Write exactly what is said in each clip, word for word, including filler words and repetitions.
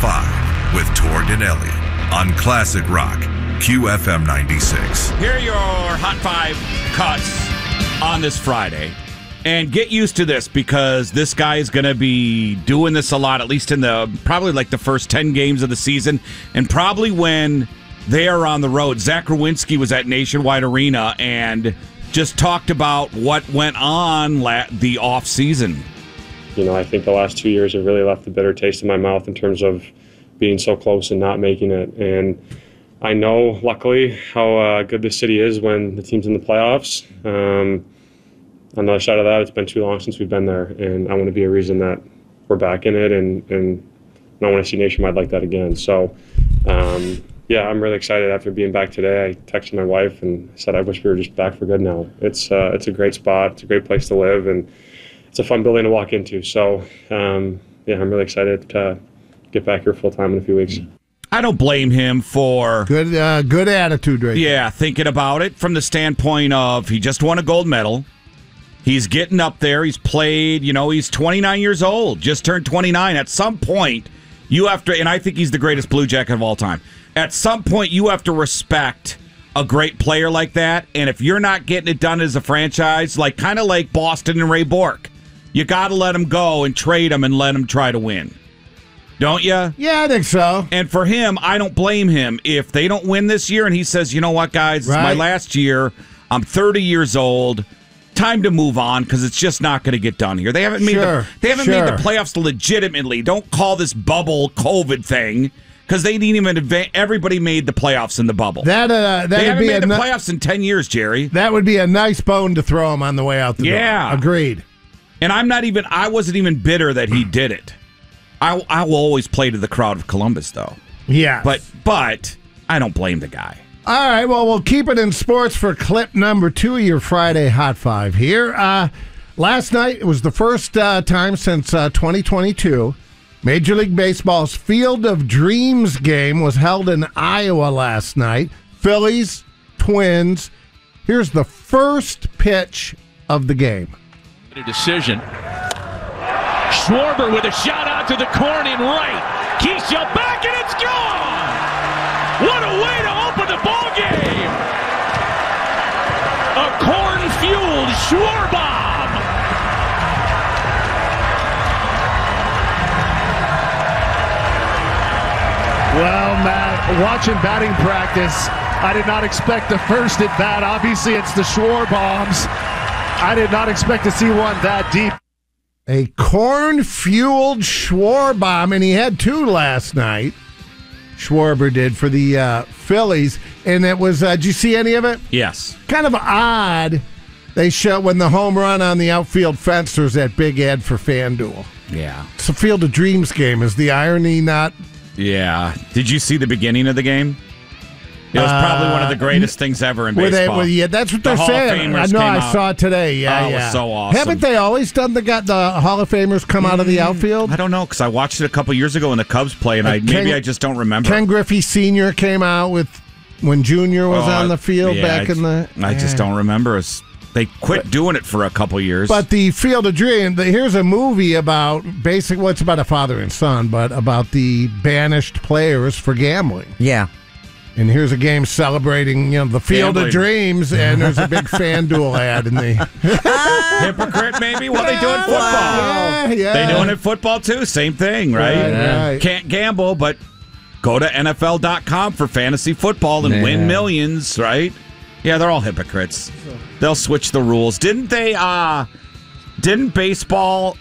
Five with Tord and Elliott on Classic Rock, Q F M ninety-six. Here are your Hot Five cuts on this Friday. And get used to this because this guy is going to be doing this a lot, at least in the probably like the first ten games of the season. And probably when they are on the road. Zach Rowinski was at Nationwide Arena and just talked about what went on la- the off season. You know, I think the last two years have really left a bitter taste in my mouth in terms of being so close and not making it. And I know, luckily, how uh, good this city is when the team's in the playoffs. Um, on the other side of that, it's been too long since we've been there, and I want to be a reason that we're back in it, and, and I want to see Nationwide like that again. So, um, yeah, I'm really excited after being back today. I texted my wife and said I wish we were just back for good now. It's uh, it's a great spot. It's a great place to live, and it's a fun building to walk into. So, um, yeah, I'm really excited to get back here full time in a few weeks. I don't blame him for good, uh, good attitude, right? Yeah, thinking about it from the standpoint of he just won a gold medal. He's getting up there. He's played. You know, he's twenty-nine years old. Just turned twenty-nine. At some point, you have to, and I think he's the greatest Blue Jacket of all time. At some point, you have to respect a great player like that. And if you're not getting it done as a franchise, like kind of like Boston and Ray Bourque, you got to let him go and trade him and let him try to win. Don't you? Yeah, I think so. And for him, I don't blame him. If they don't win this year and he says, you know what, guys, right. It's my last year. I'm thirty years old. Time to move on because it's just not going to get done here. They haven't made sure, the, they haven't sure. made the playoffs legitimately. Don't call this bubble COVID thing because they didn't even advance. Everybody made the playoffs in the bubble. That uh, that they would haven't be made a the ni- playoffs in ten years, Jerry. That would be a nice bone to throw him on the way out the yeah. door. Agreed. And I'm not even. I wasn't even bitter that he did it. I I will always play to the crowd of Columbus, though. Yeah. But but I don't blame the guy. All right, well, we'll keep it in sports for clip number two of your Friday Hot Five here. Uh, last night, it was the first uh, time since uh, twenty twenty-two. Major League Baseball's Field of Dreams game was held in Iowa last night. Phillies, Twins. Here's the first pitch of the game. A decision. Schwarber with a shot out to the corn in right. Keisha back, and it's gone! What a way to open the ball game! A corn-fueled Schwarbomb! Well, Matt, watching batting practice, I did not expect the first at bat. Obviously, it's the Schwarbombs. I did not expect to see one that deep. A corn-fueled Schwarbomb, and he had two last night. Schwarber did for the uh, Phillies, and it was. Uh, did you see any of it? Yes. Kind of odd. They show when the home run on the outfield fence. There's that big ad for FanDuel. Yeah. It's a Field of Dreams game. Is the irony not? Yeah. Did you see the beginning of the game? It was probably one of the greatest uh, things ever in baseball. They, well, yeah, that's what the they're Hall saying. I know. I out. saw it today. Yeah, oh, yeah. It was so awesome. Haven't they always done the got the Hall of Famers come out of the outfield? I don't know because I watched it a couple years ago when the Cubs played, and uh, I Ken, maybe I just don't remember. Ken Griffey Senior came out with when Junior was oh, on the field yeah, back I, in the. I yeah. just don't remember. It's, they quit but, doing it for a couple years. But the Field of Dreams. Here's a movie about basic. Well, it's about a father and son, but about the banished players for gambling. Yeah. And here's a game celebrating, you know, the Field Gambling. of Dreams, and there's a big FanDuel ad in the hypocrite. Maybe well, they do it football. Yeah, yeah. They doing it football too. Same thing, right? Right, yeah. right? Can't gamble, but go to N F L dot com for fantasy football and yeah. win millions, right? Yeah, they're all hypocrites. They'll switch the rules. Didn't they? Uh, didn't baseball?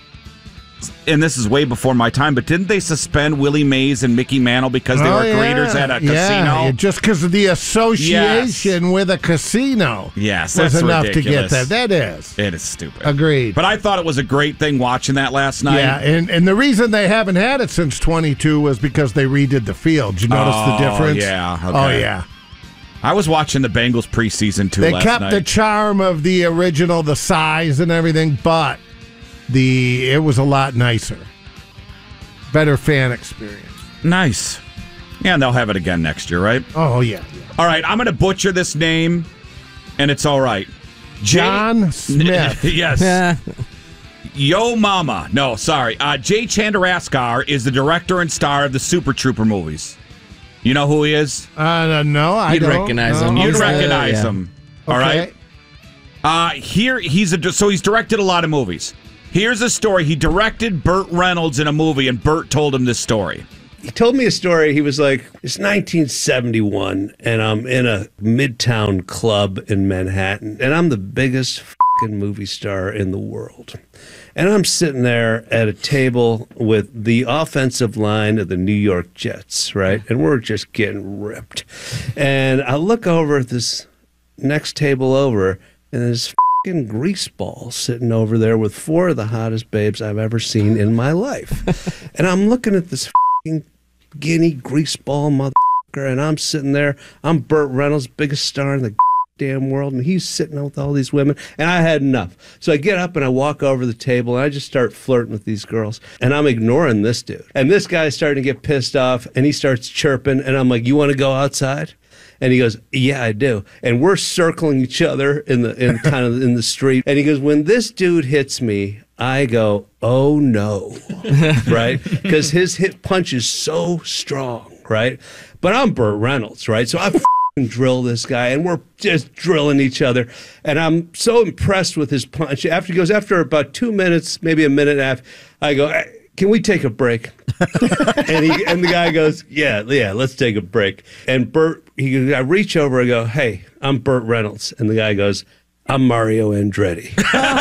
And this is way before my time, but didn't they suspend Willie Mays and Mickey Mantle because they oh, were yeah. greeters at a yeah. casino? Yeah, just because of the association yes. with a casino. Yes, was that's enough ridiculous. to get that. That is. It is stupid. Agreed. But I thought it was a great thing watching that last night. Yeah, and, and the reason they haven't had it since twenty-two was because they redid the field. Did you notice oh, the difference? Yeah. Okay. Oh, yeah. I was watching the Bengals preseason, too, They last kept night. the charm of the original, the size and everything, but the it was a lot nicer. Better fan experience. Nice. Yeah, and they'll have it again next year, right? Oh, yeah. yeah. All right, I'm going to butcher this name, and it's all right. John J- Smith. yes. Yo Mama. No, sorry. Uh, Jay Chandrasekhar is the director and star of the Super Trooper movies. You know who he is? Uh, no, I You'd don't. recognize no. him. You'd He's, uh, recognize yeah. him. All Okay. right. Uh, here he's a so he's directed a lot of movies. Here's a story. He directed Burt Reynolds in a movie, and Burt told him this story. He told me a story. He was like, it's nineteen seventy-one, and I'm in a midtown club in Manhattan, and I'm the biggest fucking movie star in the world. And I'm sitting there at a table with the offensive line of the New York Jets, right? And we're just getting ripped. And I look over at this next table over, and there's fucking greaseball sitting over there with four of the hottest babes I've ever seen in my life. And I'm looking at this fucking guinea greaseball motherfucker, and I'm sitting there. I'm Burt Reynolds, biggest star in the damn world, and he's sitting with all these women, and I had enough. So I get up and I walk over the table, and I just start flirting with these girls, and I'm ignoring this dude. And this guy's starting to get pissed off, and he starts chirping, and I'm like, you want to go outside? And he goes, yeah, I do. And we're circling each other in the in kind of in the street. And he goes, when this dude hits me, I go, oh no, right? Because his hit punch is so strong, right? But I'm Burt Reynolds, right? So I f***ing drill this guy, and we're just drilling each other. And I'm so impressed with his punch. After he goes, after about two minutes, maybe a minute and a half, I go, hey, can we take a break? and he and the guy goes, yeah, yeah, let's take a break. And Burt, he, I reach over and go, hey, I'm Burt Reynolds. And the guy goes, I'm Mario Andretti.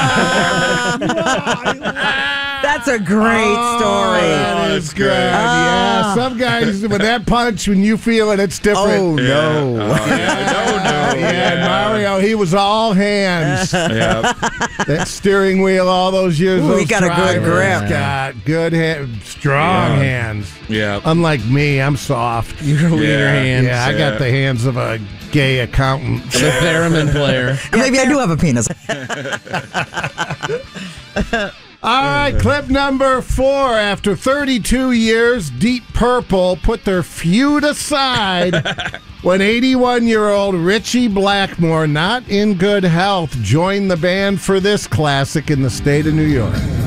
That's a great Oh, story. that is good. Ah. Yeah, some guys with that punch, when you feel it, it's different. Oh, no. Oh, yeah. No, no. Yeah, Mario, he was all hands. Yeah. That steering wheel all those years. Ooh, those he got a good drivers grip. Got good hand, strong Yeah. hands. Yeah. Unlike me, I'm soft. You're a wiener Yeah. hands. Yeah, I got the hands of a gay accountant. The theremin player. Maybe I do have a penis. All right, clip number four. After thirty-two years, Deep Purple put their feud aside when eighty-one-year-old Richie Blackmore, not in good health, joined the band for this classic in the state of New York.